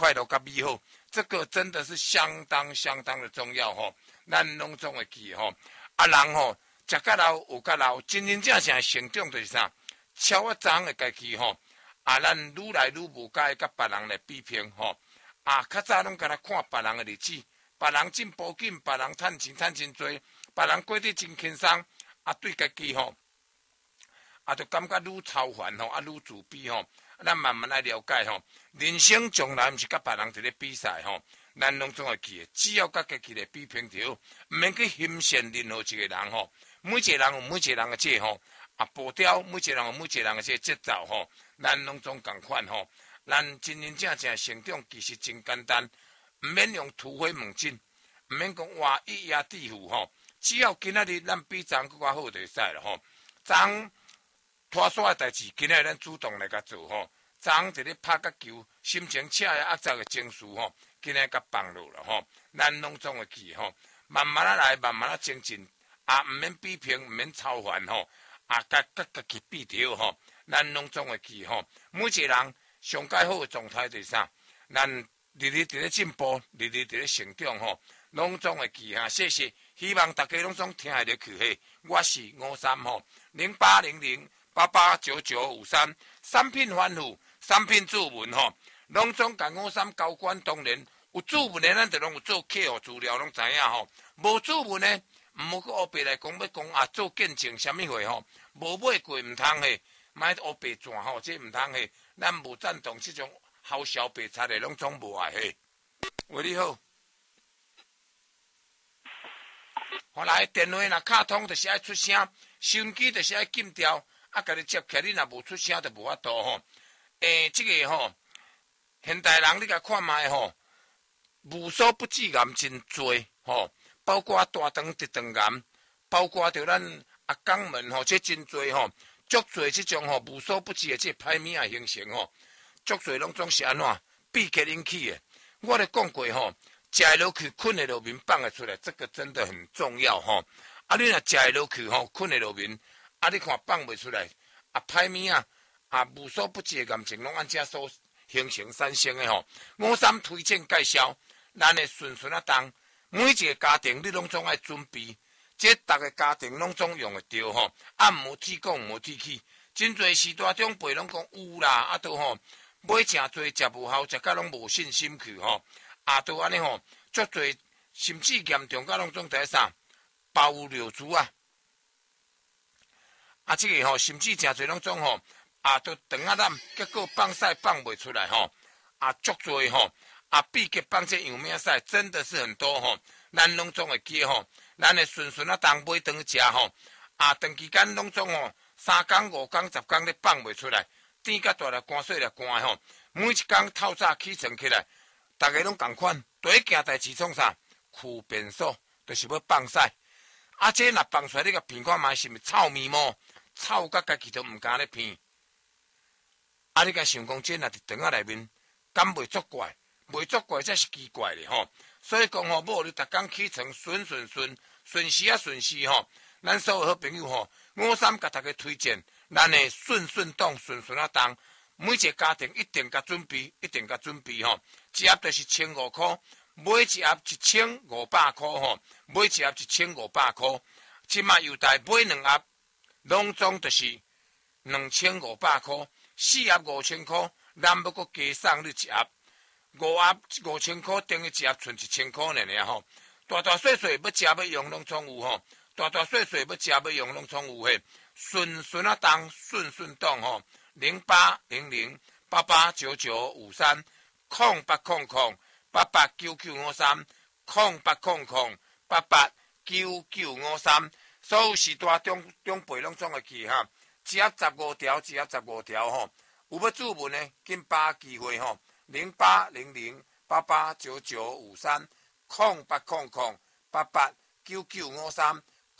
快乐甲美好，这个真的是相当的重要吼。咱拢总会记吼，人吼食甲老有甲老，真正成长就是啥？超我昨的家己吼，咱愈来愈无甲甲别人来比拼吼。较早拢甲他看别人的日子，别人进步紧，别人趁钱真多，别人过得真轻松，对家己吼，就感觉愈超凡吼，愈自卑吼。咱慢慢来了解吼，人生从来毋是甲别人伫咧比赛吼，咱拢总会记，只要甲家己来比拼就好，毋免去欣赏任何一个人吼。每一个人有每一个人的这吼，步调，每一个人有每一个人的这节奏吼，咱拢总共款吼。咱真正成长其实真简单，毋免用突飞猛进，毋免讲哇一夜致富吼。只要今仔日咱比昨更较好就会使了吼。昨拖沙的代志，今仔日咱主动来甲做吼。昨伫咧拍甲球，心情赤呀压榨的情绪吼，今仔甲放落了吼。咱拢总会记吼，慢慢来，慢慢精进，毋免比拼，毋免超凡吼，甲家己比着吼。咱拢总会记吼，每一个人。上介好的状态就是啥？咱日日伫咧进步，日日伫咧成长吼，拢总会记哈。谢谢，希望大家拢总听下咧去嘿。我是53吼，0800889953，产品欢呼，产品注文吼，拢总甲53交关。当然有注文的，咱就拢有做客户资料，拢知影吼。无注文的，毋好去乌白来讲要讲做见证什么货吼，无买过毋通嘿，买乌白转吼，这毋通嘿。咱无赞同这种好小白菜的，拢总无爱嘿。喂，你好，后来电话若卡通，就是爱出声；收音机就是爱禁掉。甲你接起，你若无出声，就无法度吼。这个吼，现代人你甲看卖吼，无所不至癌真多吼，包括大肠直肠癌，包括着咱肛门吼，这真多吼。足侪即种吼无所不至的即歹物啊形成吼，足侪拢总是安怎闭结引起的。我咧讲过吼，食会落去，困会落眠，放会出来，这个真的很重要吼。你若食会落去吼，困会落眠，你看放袂出来，歹物啊无所不至的癌症拢按这所形成产生的吼。53推荐介绍，咱的顺当，每一个家庭你拢总爱准备。这逐个家庭拢总用会着吼，毋无铁讲，毋无铁去，真侪时代长辈拢讲有啦，都吼买诚侪食无效，食甲拢无信心去吼，都安尼吼，足侪甚至严重甲拢总在啥包尿珠这个吼甚至诚侪拢总吼都肠烂，结果放屎放袂出来吼，足侪吼闭结放这样命屎，真的是很多吼，咱拢总会记吼。咱的顺当买顿食吼，长期间拢总吼3天5天10天咧放袂出来，甜甲大粒干细粒干吼，每一天透早起床起来，大家拢共款，第一件代志创啥？去便所，就是要放屎。这若放出来，你甲闻看卖是毋是臭咪毛？臭甲家己都毋敢咧闻。你甲想讲，这若伫肠仔内面，敢袂作怪？袂作怪才是奇怪咧吼。所以讲吼，某你逐工起床顺时顺时吼，咱所有好朋友吼，53甲大家推荐，咱的顺当当，每一个家庭一定甲准备，吼，一盒就是1500块，买一盒1500块吼，买一盒1500块，即马邮代买2盒，拢总就是2500块，4盒5000块，咱要阁加送你一盒。5盒5000块，等于一盒剩1000块尔吼。大细细要食要用拢总有吼，大细细要食要用拢总有嘿。顺当吼，0800889953 0800889953 所有时代长辈拢总会记哈，一盒15条吼，有要注文的，紧把握机会吼。0800889953 0800889953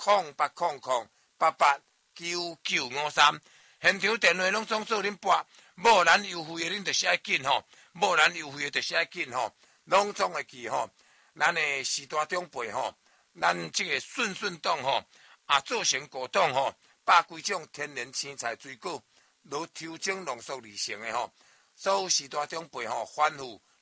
0800889953，现场电话拢总做恁拨，无咱优惠的恁就是爱紧吼，无咱优惠的就是爱紧吼，拢总会记吼。咱的时代长辈吼，咱这个顺当吼做成果冻吼，100几种天然青菜水果，如抽精浓缩而成的吼。所有时代长辈吼，欢呼